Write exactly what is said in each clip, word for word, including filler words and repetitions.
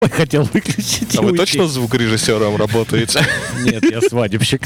хотел выключить. А вы точно звукорежиссером работаете? Нет, я свадебщик.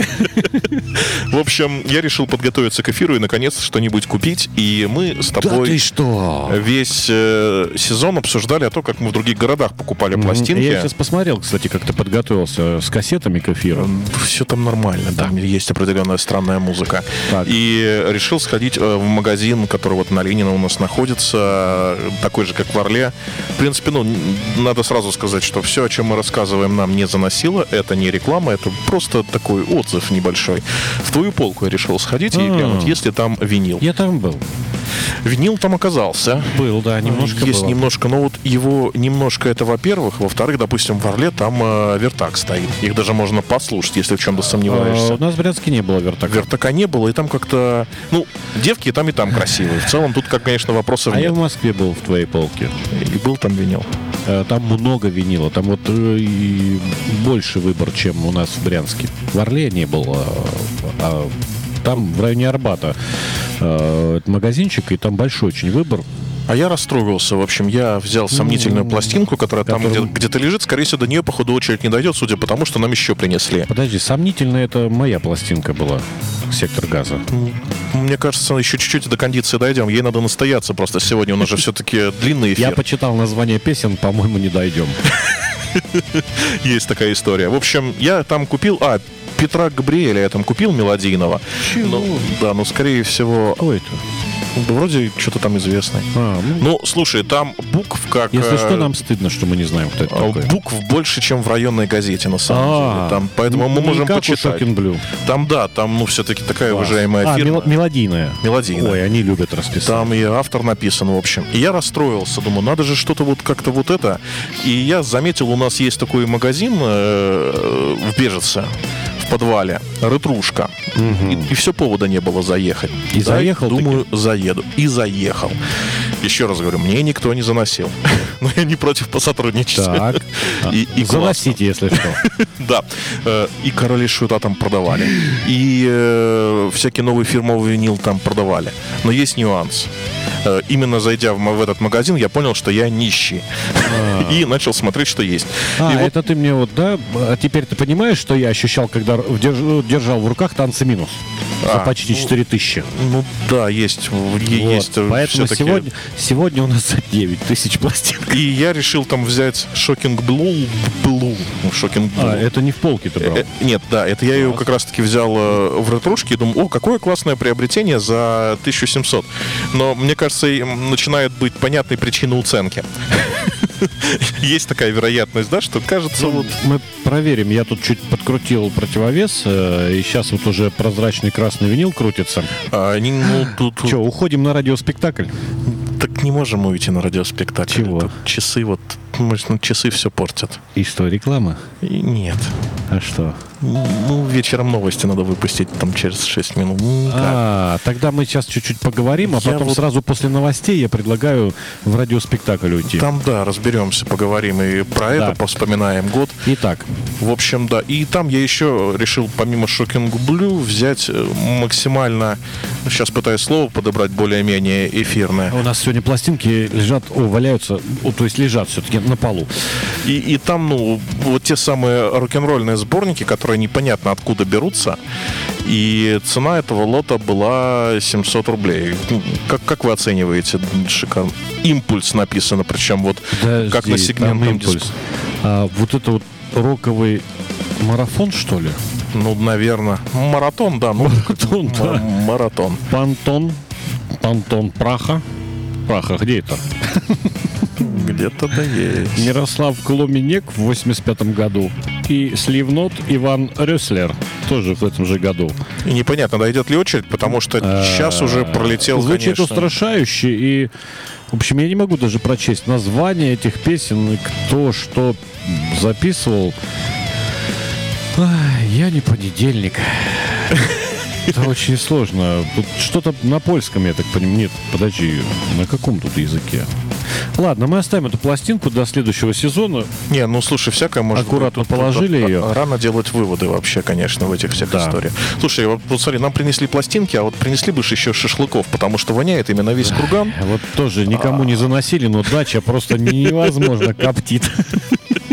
В общем, я решил подготовиться к эфиру и, наконец, что-нибудь купить. И мы с тобой Да ты что? весь э, сезон обсуждали о том, как мы в других городах покупали пластинки. Я сейчас посмотрел, кстати, как ты подготовился с кассетами к эфиру. Все там нормально, да. Там есть определенная странная музыка. Так. И решил сходить в магазин, который вот на Ленина у нас находится, такой же, как в Орле. В принципе, ну, надо сразу сказать, что все, о чем мы рассказываем, нам не заносило. Это не реклама, это просто такой отзыв небольшой. В твою полку я решил сходить и глянуть, есть ли там винил. Я там был. Винил там оказался. Был, да, немножко Есть было. немножко, но вот его немножко это, во-первых. Во-вторых, допустим, в Орле там э, вертак стоит. Их даже можно послушать, если в чем-то сомневаешься. А, у нас в Брянске не было вертака. Вертака не было, и там как-то... Ну, девки и там, и там красивые. В целом тут, как, конечно, вопросов А нет. я в Москве был в твоей полке. И был там винил. Там много винила, там вот э, и больше выбор, чем у нас в Брянске. В Орле не было, а там в районе Арбата э, магазинчик, и там большой очень выбор. А я расстроился. В общем, я взял сомнительную пластинку, которая там Которым- где- где-то лежит. Скорее всего, до нее, походу, очередь не дойдет, судя по тому, что нам еще принесли. Подожди, сомнительно, это моя пластинка была, «Сектор газа». Мне кажется, еще чуть-чуть до кондиции дойдем. Ей надо настояться просто сегодня. У нас же все-таки длинный эфир. Я почитал название песен, по-моему, не дойдем. Есть такая история. В общем, я там купил... А, Петра Габриэля я там купил мелодийного. Чего? Ну, да, ну, скорее всего... Кто это? Да вроде что-то там известное. А, ну, Ну, слушай, там букв как... если э, что, нам стыдно, что мы не знаем, кто это а, такой. Букв больше, чем в районной газете, на самом А, деле. Там, поэтому мы не можем как у почитать. Shocking Blue. Там, да, там, ну, все-таки такая Класс. уважаемая А, фирма. мел- мелодийная. Мелодийная. Ой, они любят расписать. Там и автор написан, в общем. И я расстроился, думаю, надо же что-то вот как-то вот это. И я заметил, у нас есть такой магазин э, в Бежице, в подвале, ретрушка. И, и все, повода не было заехать. И заехал Думаю, заеду. И заехал. Еще раз говорю, мне никто не заносил. Но я не против посотрудничать. Так. И, и классно. Заносите, если что. Да. Э, И Король и Шута там продавали. И э, всякий новый фирмовый винил там продавали. Но есть нюанс. Э, Именно зайдя в, м- в этот магазин, я понял, что я нищий. И начал смотреть, что есть. А, И вот это ты мне вот, да? А теперь ты понимаешь, что я ощущал, когда в держ- держал в руках танцы минус? За А, почти ну, четыре тысячи. Ну да, есть, в- е- Вот. есть э, Поэтому всё-таки. сегодня, сегодня у нас за девять тысяч пластинок. И я решил там взять Shocking Blue. Blue. Shocking Blue. А, это не в полке ты брал. Э, э, Нет, да, это я ее как раз-таки взял э, в ретрушке и думаю, о, какое классное приобретение за тысячу семьсот. Но, мне кажется, и, м, начинает быть понятной причина уценки. Есть такая вероятность, да, что кажется, вот... Мы проверим. Я тут чуть подкрутил противовес, э, и сейчас вот уже прозрачный красный винил крутится. а, они, ну, тут, Че, уходим на радиоспектакль? так не можем уйти на радиоспектакль. Чего? Тут часы вот, может, ну, часы все портят. И что, реклама? И нет. А что? Ну, вечером новости надо выпустить там через шесть минут. Ну, как? А, тогда мы сейчас чуть-чуть поговорим, а Я потом вот- сразу после новостей я предлагаю в радиоспектакль уйти. Там, да, разберемся, поговорим и про Да. это, вспоминаем год. Итак, В общем, да. И там я еще решил, помимо Shocking Blue, взять э, максимально, сейчас пытаюсь слово подобрать более-менее эфирное. у нас сегодня пластинки лежат, о, валяются, о, то есть лежат все-таки на полу. И, и там, ну, вот те самые рок-н-ролльные сборники, которые непонятно откуда берутся. И цена этого лота была семьсот рублей. Ну, Как, как вы оцениваете? Шикарно. Импульс написано, причем вот Подожди, как на там сегментном импульс. диске. А, вот это вот роковый марафон, что ли? Ну, наверное. Маратон, да. Ну, Маратон, да. м- Маратон. Пантон, Пантон Праха. Праха, где это? Где-то да есть. Мирослав Коломенек в восемьдесят пятом году. И Сливнот Иван Рёслер тоже в этом же году. И непонятно, дойдет ли очередь, потому что час уже пролетел, Звучит конечно. устрашающе. И, в общем, я не могу даже прочесть название этих песен, и кто что записывал. Ай, я не понедельник. Это очень сложно. Тут что-то на польском, я так понимаю. Нет, подожди, на каком тут языке? Ладно, мы оставим эту пластинку до следующего сезона. Не, ну слушай, всякое может Аккуратно быть. Тут- положили тут ее. Рано делать выводы вообще, конечно, в этих всех Да. историях. Слушай, вот, вот смотри, нам принесли пластинки, а вот принесли бы ж еще шашлыков, потому что воняет именно весь курган. Вот тоже никому не заносили, но дача просто невозможно коптит.